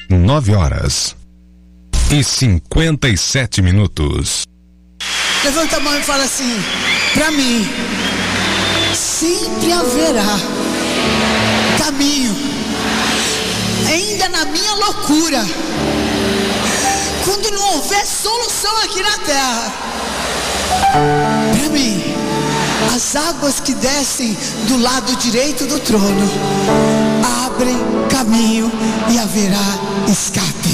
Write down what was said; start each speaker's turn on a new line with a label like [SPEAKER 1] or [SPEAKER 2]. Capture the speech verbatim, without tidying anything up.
[SPEAKER 1] nove horas e cinquenta e sete minutos.
[SPEAKER 2] Levanta a mão e fala assim: para mim sempre haverá caminho, ainda na minha loucura, quando não houver solução aqui na terra. Para mim, as águas que descem do lado direito do trono abrem caminho e haverá escape.